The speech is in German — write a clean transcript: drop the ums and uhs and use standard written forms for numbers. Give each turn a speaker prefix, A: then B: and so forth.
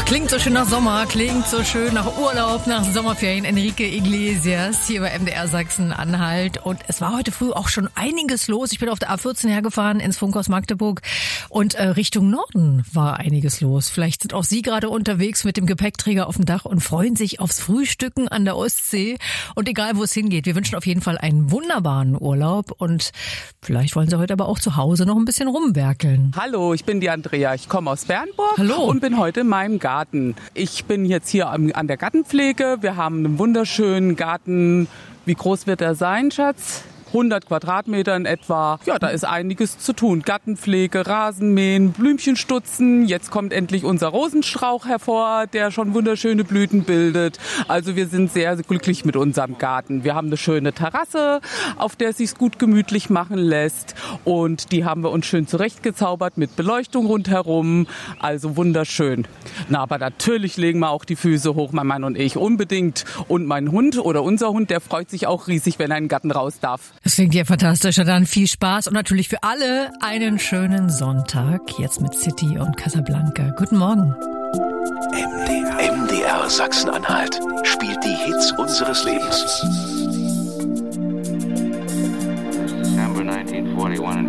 A: Klingt so schön nach Sommer, klingt so schön nach Urlaub, nach Sommerferien. Enrique Iglesias hier bei MDR Sachsen-Anhalt. Und es war heute früh auch schon einiges los. Ich bin auf der A14 hergefahren ins Funkhaus Magdeburg und Richtung Norden war einiges los. Vielleicht sind auch Sie gerade unterwegs mit dem Gepäckträger auf dem Dach und freuen sich aufs Frühstücken an der Ostsee. Und egal, wo es hingeht, wir wünschen auf jeden Fall einen wunderbaren Urlaub. Und vielleicht wollen Sie heute aber auch zu Hause noch ein bisschen rumwerkeln.
B: Hallo, ich bin die Andrea. Ich komme aus Bernburg.
A: Hallo.
B: Und bin heute in meinem Garten. Ich bin jetzt hier an der Gartenpflege. Wir haben einen wunderschönen Garten. Wie groß wird er sein, Schatz? 100 Quadratmeter in etwa. Ja, da ist einiges zu tun. Gartenpflege, Rasenmähen, Blümchen stutzen. Jetzt kommt endlich unser Rosenstrauch hervor, der schon wunderschöne Blüten bildet. Also wir sind sehr glücklich mit unserem Garten. Wir haben eine schöne Terrasse, auf der es sich gut gemütlich machen lässt. Und die haben wir uns schön zurechtgezaubert mit Beleuchtung rundherum. Also wunderschön. Na, aber natürlich legen wir auch die Füße hoch, mein Mann und ich. Unbedingt. Und mein Hund oder unser Hund, der freut sich auch riesig, wenn er in den Garten raus darf.
A: Das klingt ja fantastisch. Dann viel Spaß und natürlich für alle einen schönen Sonntag. Jetzt mit City und Casablanca. Guten Morgen.
C: MDR Sachsen-Anhalt spielt die Hits unseres Lebens.
D: December 1941.